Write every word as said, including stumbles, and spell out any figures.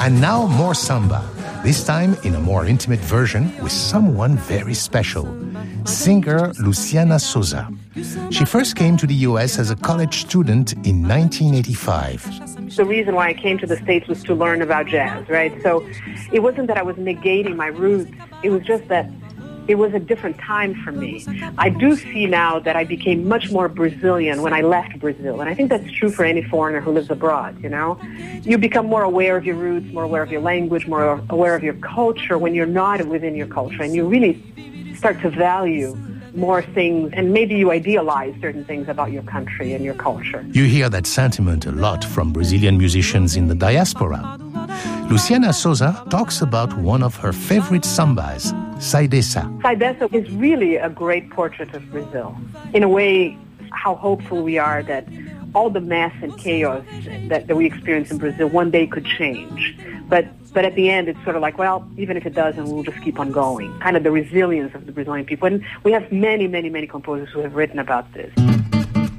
And now more samba, this time in a more intimate version with someone very special, singer Luciana Souza. She first came to the U S as a college student in nineteen eighty-five. The reason why I came to the States was to learn about jazz, right? So it wasn't that I was negating my roots. It was just that it was a different time for me. I do see now that I became much more Brazilian when I left Brazil. And I think that's true for any foreigner who lives abroad, you know? You become more aware of your roots, more aware of your language, more aware of your culture when you're not within your culture. And you really start to value more things, and maybe you idealize certain things about your country and your culture. You hear that sentiment a lot from Brazilian musicians in the diaspora. Luciana Souza talks about one of her favorite sambas, Sai Dessa. Sai Dessa is really a great portrait of Brazil. In a way, how hopeful we are that all the mess and chaos that, that we experience in Brazil one day could change. But but at the end, it's sort of like, well, even if it doesn't, we'll just keep on going. Kind of the resilience of the Brazilian people. And we have many, many, many composers who have written about this.